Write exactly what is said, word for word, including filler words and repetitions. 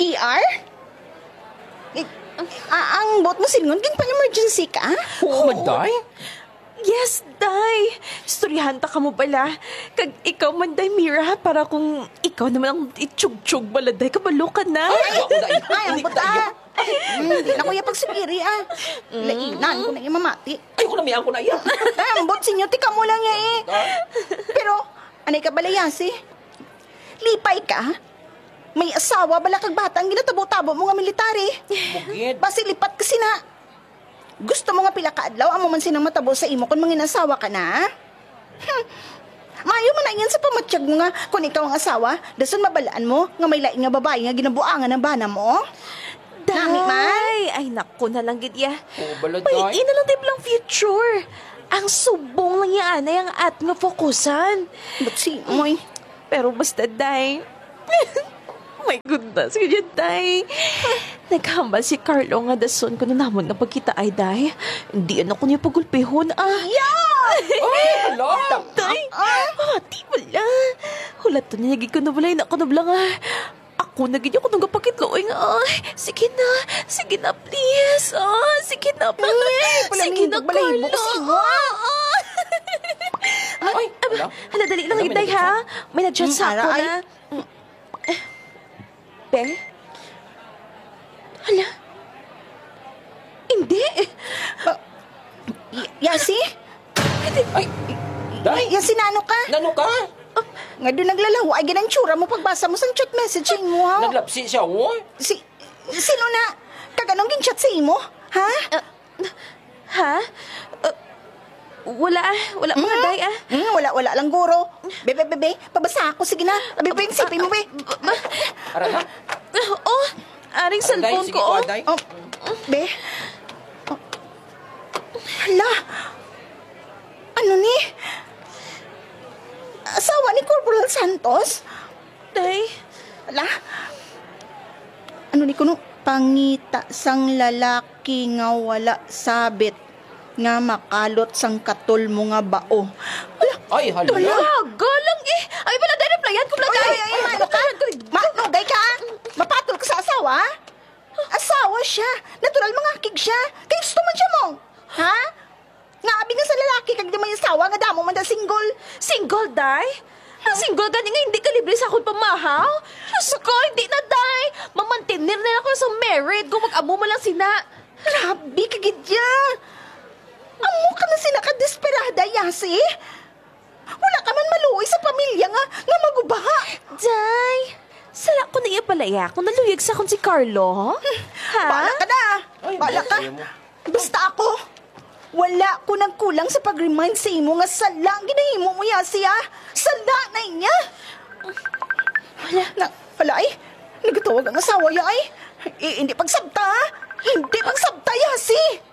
E R? Eh, ah, ang bot mo singon, ging pang-emergency ka? Oo, Manday. Yes, Day. Istoryahan ta ka mo bala. Kag ikaw man, Day, Mira, para kung ikaw naman ang itsyug-tsyug bala, Day, kabalo ka na. Ay, ako na iya. Ay, ang bot ah. Hindi na kuya pagsibiri ah. Lainan ko na imamati. Ay, ko na miyang ko na iya. Ay, ang bot sinyo, tika mo lang ya eh. Pero, anay ka balayasi? Lipay ka? May asawa bala kag batang ginatabo-tabo mo nga military. Bugid. Basi lipat kasi na. Gusto mo nga pila ka adlaw amo man sinang matabo sa imo kung manginasawa ka na? Hmm. Mayo man na yan sa pamatsyag mo nga kung ikaw ang asawa, dason mabalaan mo nga may lain nga babae nga ginabuangan ng bana mo. Nami man? Day, ay naku na lang, Gidya. Oo, bala, Day. Pahiin na lang tayo lang future. Ang subong lang yan ay ang at nga fokusan. Ba't si moy? Pero basta, Day. Oh my goodness, ganyan, Day. Naghambal si Carlo nga dason ko na namon nga pagkita ay, Day. Hindi yan ako niya pagulpihon, ah. Yeah! Ay, hala. Day, ah, di wala. Hulat to niya, nagig ko na wala, na ako na bala nga. Ako na ganyan ko nung kapakitloy nga, ay. Sige na, sige na, please. Ah, sige na, please. Ay, Sige na, balahibo Carlo. ko si mo. Ah, ah. Ay, hala. Hala, dali lang, Hala, may Day, ha? May nag-chat Hmm, sa ara, ako ay. na. Be? Hala? Hindi. Y- Yasi? Ay, Day. Yasi nano ka? Nano ka? Nga doon naglalaho ay ganang tsura mo pagbasa mo sa chat messaging mo ha? Naglapsi siya, oh. Si, sino na? Kaganong gin-chat sa imo? Ha? Ha? Uh, wala, wala mga Hmm? Day, ah. Hmm, wala, wala lang guro. Bebe, bebe, pabasa ako. Sige na. Abi pa yung sipin mo, be. Ara na. Oh, aring Day, cellphone sige ko, ko, oh. Day. Oh, be. Oh. Hala. Ano ni? Asawa ni Corporal Santos? Day. Hala. Ano ni kuno? Pangita sang lalaki nga wala sabit nga makalot sang katol mo nga bao. Hala. Ay, hala. Ah, galang eh. Ay, wala Day, replyan ko lang, Ay, Day. ay, ay, mano ka? Manugay ka? Mapatol ka sa asawa? Asawa siya. Natural mga kig siya. Kaya gusto man siya mo. Ha? Nga abi nga sa lalaki kag di may asawa nga damo man da single. Single, Day? Ang single gani nga hindi ka libre sa akong pamahaw? Diyos ko, hindi na, Day. Mamantinir na ako sa married kung mag-amo mo lang sina. Grabe kagidya. Amo ka na sinakadesperada, Yasi. Wala ka man maluoy sa pamilya nga, nga magubaha. Day, sala ko na iya palaya kung naluyag sa akong si Carlo. Ha? Bala ka na. Ay, Bala ka. ayaw mo. Basta ako, wala ko nagkulang sa pag-remind sa imo nga sala ang ginahimo mo, Yasi, ha? Sala na inya. Wala. Na, wala ay. Nagtawag ang asawa ya ay. Eh, hindi pagsabta, ha? Hindi pagsabta, Yasi.